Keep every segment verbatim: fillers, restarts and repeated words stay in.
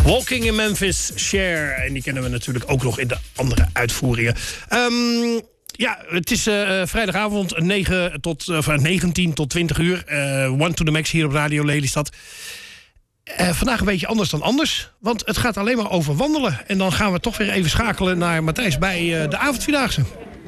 Walking in Memphis, Cher. En die kennen we natuurlijk ook nog in de andere uitvoeringen. Um, ja, het is uh, vrijdagavond negen tot, uh, negentien tot twintig uur. Uh, One to the Max hier op Radio Lelystad. Uh, vandaag een beetje anders dan anders. Want het gaat alleen maar over wandelen. En dan gaan we toch weer even schakelen naar Matthijs bij uh, de avondvierdaagse.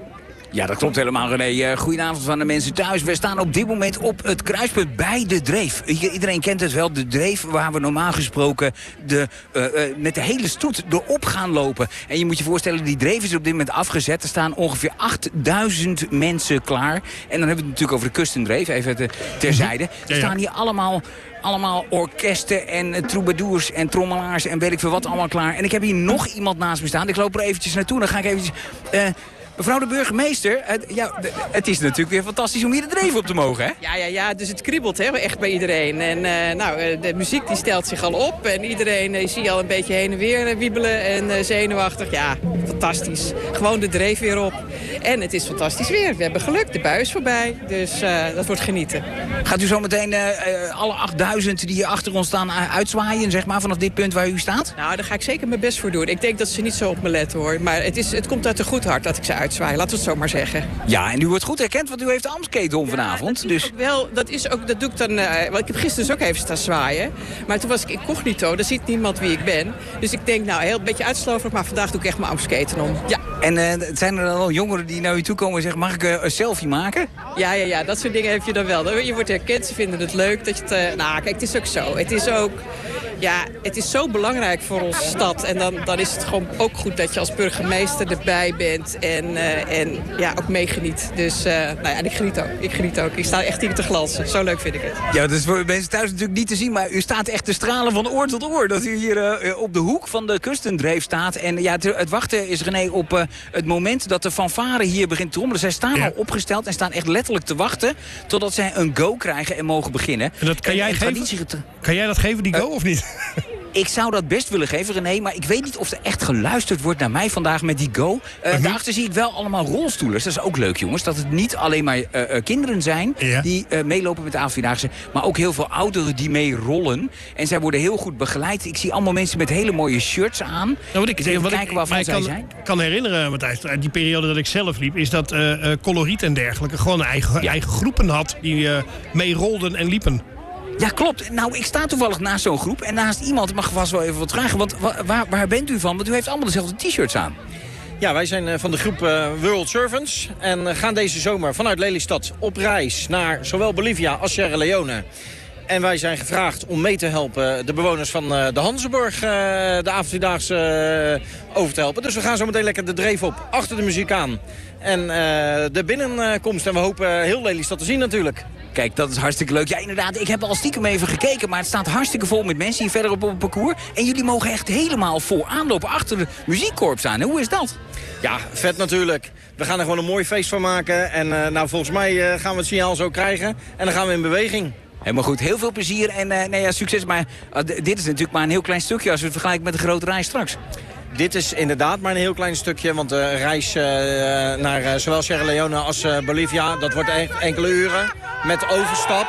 Ja, dat klopt helemaal, René. Goedenavond van de mensen thuis. We staan op dit moment op het kruispunt bij de Dreef. Iedereen kent het wel, de Dreef, waar we normaal gesproken de, uh, uh, met de hele stoet erop gaan lopen. En je moet je voorstellen, die Dreef is op dit moment afgezet. Er staan ongeveer achtduizend mensen klaar. En dan hebben we het natuurlijk over de Kustendreef, even te, terzijde. Er staan hier allemaal... Allemaal orkesten en uh, troubadours en trommelaars en weet ik veel wat allemaal klaar. En ik heb hier nog iemand naast me staan. Ik loop er eventjes naartoe. Dan ga ik eventjes... Uh, Mevrouw de burgemeester, het, ja, het is natuurlijk weer fantastisch om hier de Dreef op te mogen, hè? Ja, ja, ja, dus het kriebelt hè, echt bij iedereen. En uh, nou, de muziek die stelt zich al op en iedereen uh, zie je al een beetje heen en weer wiebelen en uh, zenuwachtig. Ja, fantastisch. Gewoon de Dreef weer op. En het is fantastisch weer. We hebben geluk, de bui is voorbij, dus uh, dat wordt genieten. Gaat u zo meteen uh, alle achtduizend die hier achter ons staan uh, uitzwaaien, zeg maar, vanaf dit punt waar u staat? Nou, daar ga ik zeker mijn best voor doen. Ik denk dat ze niet zo op me letten, hoor. Maar het, is, het komt uit een goed hart dat ik ze uitzwaaien, laten we het zo maar zeggen. Ja, en u wordt goed herkend, want u heeft de Amstketen om vanavond. Ja, dat, dus... ook wel, dat is ook, dat doe ik dan, uh, want ik heb gisteren dus ook even staan zwaaien. Maar toen was ik incognito, daar ziet niemand wie ik ben. Dus ik denk, nou, heel een beetje uitsloverig, maar vandaag doe ik echt mijn Amstketen om. Ja. En uh, zijn er dan al jongeren die naar u toe komen en zeggen, mag ik uh, een selfie maken? Ja, ja, ja, dat soort dingen heb je dan wel. Je wordt herkend, ze vinden het leuk. Dat je het, uh, nou, kijk, het is ook zo. Het is ook... Ja, het is zo belangrijk voor onze stad. En dan, dan is het gewoon ook goed dat je als burgemeester erbij bent. En, uh, en ja, ook meegeniet. Dus uh, nou ja, en ik geniet ook. Ik geniet ook. Ik sta echt hier te glansen. Zo leuk vind ik het. Ja, dat is voor mensen thuis natuurlijk niet te zien. Maar u staat echt te stralen van oor tot oor. Dat u hier uh, op de hoek van de Kustendreef staat. En ja, het, het wachten is, René, op uh, het moment dat de fanfare hier begint te trommelen. Zij staan ja. al opgesteld en staan echt letterlijk te wachten totdat zij een go krijgen en mogen beginnen. En dat kan en, jij en geven? Traditie... Kan jij dat geven, die go, uh, of niet? Ik zou dat best willen geven, René, maar ik weet niet of er echt geluisterd wordt naar mij vandaag met die go. Uh, uh-huh. Daarachter zie ik wel allemaal rolstoelers. Dat is ook leuk, jongens. Dat het niet alleen maar uh, uh, kinderen zijn ja. die uh, meelopen met de avondvierdaagse, maar ook heel veel ouderen die mee rollen. En zij worden heel goed begeleid. Ik zie allemaal mensen met hele mooie shirts aan. Nou, wat ik, even wat kijken ik, waarvan zij kan, zijn. Ik kan herinneren, Matthijs, uit die periode dat ik zelf liep, is dat uh, uh, Coloriet en dergelijke gewoon eigen, ja. eigen groepen had die uh, mee rolden en liepen. Ja, klopt. Nou, ik sta toevallig naast zo'n groep. En naast iemand, ik mag vast wel even wat vragen. Want waar, waar bent u van? Want u heeft allemaal dezelfde t-shirts aan. Ja, wij zijn van de groep uh, World Servants. En gaan deze zomer vanuit Lelystad op reis naar zowel Bolivia als Sierra Leone. En wij zijn gevraagd om mee te helpen de bewoners van uh, de Hanzenborg uh, de avondvierdaagse uh, over te helpen. Dus we gaan zo meteen lekker de Dreef op, achter de muziek aan. En uh, de binnenkomst. En we hopen heel Lelystad te zien natuurlijk. Kijk, dat is hartstikke leuk. Ja, inderdaad, ik heb al stiekem even gekeken, maar het staat hartstikke vol met mensen hier verder op het parcours. En jullie mogen echt helemaal voor aanlopen achter de muziekkorps aan. Hoe is dat? Ja, vet natuurlijk. We gaan er gewoon een mooi feest van maken. En uh, nou, volgens mij uh, gaan we het signaal zo krijgen. En dan gaan we in beweging. Helemaal goed, heel veel plezier en uh, nee, ja, succes. Maar uh, d- dit is natuurlijk maar een heel klein stukje als we het vergelijken met de grote reis straks. Dit is inderdaad maar een heel klein stukje, want de reis uh, naar uh, zowel Sierra Leone als uh, Bolivia, dat wordt e- enkele uren met overstap.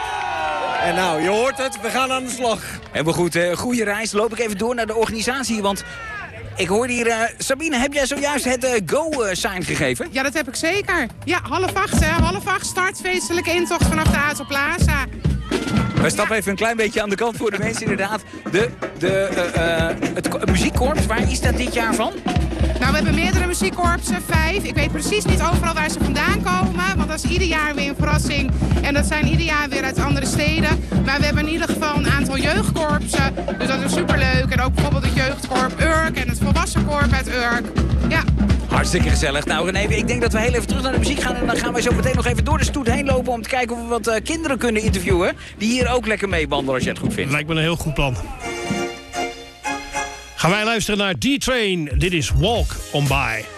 En nou, je hoort het, we gaan aan de slag. Helemaal goed, uh, goede reis. Loop ik even door naar de organisatie, want ik hoorde hier... Uh, Sabine, heb jij zojuist het uh, go-sign uh, gegeven? Ja, dat heb ik zeker. Ja, half acht, hè. Half acht start, feestelijke intocht vanaf de Ato Plaza. We stappen even een klein beetje aan de kant voor de mensen inderdaad. De, de, uh, uh, het, het muziekkorps, waar is dat dit jaar van? Nou, we hebben meerdere muziekkorpsen, vijf. Ik weet precies niet overal waar ze vandaan komen, want dat is ieder jaar weer een verrassing. En dat zijn ieder jaar weer uit andere steden. Maar we hebben in ieder geval een aantal jeugdkorpsen, dus dat is superleuk. En ook bijvoorbeeld het jeugdkorp Urk en het volwassenkorp uit Urk. Ja. Hartstikke gezellig. Nou René, ik denk dat we heel even terug naar de muziek gaan. En dan gaan wij zo meteen nog even door de stoet heen lopen om te kijken of we wat uh, kinderen kunnen interviewen. Die hier ook lekker mee wandelen als je het goed vindt. Lijkt me een heel goed plan. Gaan wij luisteren naar D-Train. Dit is Walk On By.